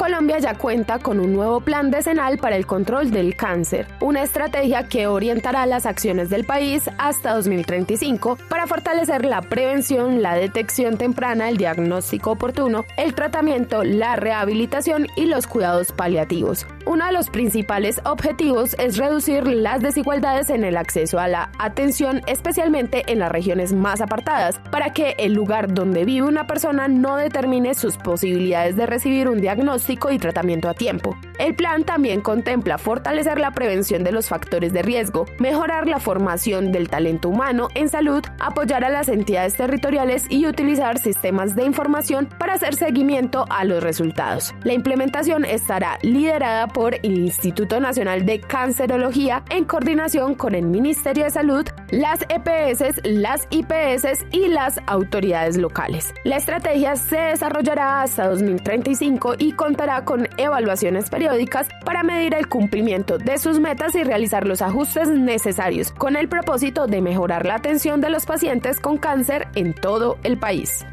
Colombia ya cuenta con un nuevo plan decenal para el control del cáncer, una estrategia que orientará las acciones del país hasta 2035 para fortalecer la prevención, la detección temprana, el diagnóstico oportuno, el tratamiento, la rehabilitación y los cuidados paliativos. Uno de los principales objetivos es reducir las desigualdades en el acceso a la atención, especialmente en las regiones más apartadas, para que el lugar donde vive una persona no determine sus posibilidades de recibir un diagnóstico y tratamiento a tiempo. El plan también contempla fortalecer la prevención de los factores de riesgo, mejorar la formación del talento humano en salud, apoyar a las entidades territoriales y utilizar sistemas de información para hacer seguimiento a los resultados. La implementación estará liderada por el Instituto Nacional de Cancerología en coordinación con el Ministerio de Salud, las EPS, las IPS y las autoridades locales. La estrategia se desarrollará hasta 2035 y contará con evaluaciones periódicas para medir el cumplimiento de sus metas y realizar los ajustes necesarios con el propósito de mejorar la atención de los pacientes con cáncer en todo el país.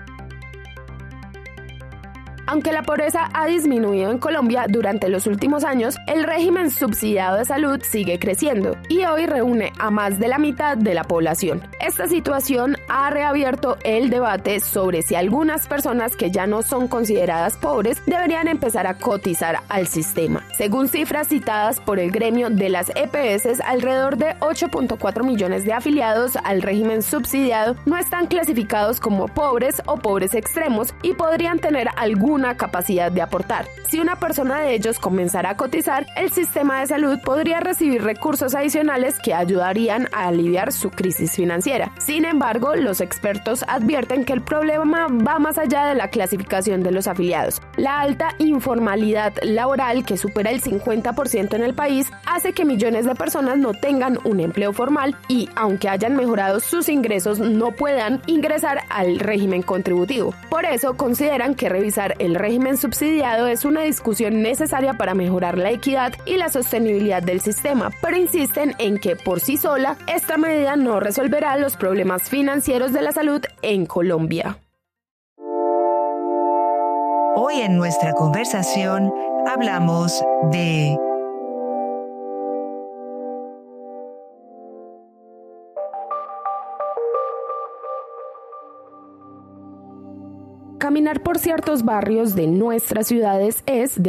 Aunque la pobreza ha disminuido en Colombia durante los últimos años, el régimen subsidiado de salud sigue creciendo y hoy reúne a más de la mitad de la población. Esta situación ha reabierto el debate sobre si algunas personas que ya no son consideradas pobres deberían empezar a cotizar al sistema. Según cifras citadas por el gremio de las EPS, alrededor de 8.4 millones de afiliados al régimen subsidiado no están clasificados como pobres o pobres extremos y podrían tener alguna capacidad de aportar. Si una persona de ellos comenzara a cotizar, el sistema de salud podría recibir recursos adicionales que ayudarían a aliviar su crisis financiera. Sin embargo, los expertos advierten que el problema va más allá de la clasificación de los afiliados. La alta informalidad laboral, que supera el 50% en el país, hace que millones de personas no tengan un empleo formal y, aunque hayan mejorado sus ingresos, no puedan ingresar al régimen contributivo. Por eso, consideran que revisar el régimen subsidiado es una discusión necesaria para mejorar la equidad y la sostenibilidad del sistema, pero insisten en que por sí sola esta medida no resolverá los problemas financieros de la salud en Colombia. Hoy en nuestra conversación hablamos de caminar por ciertos barrios de nuestras ciudades es de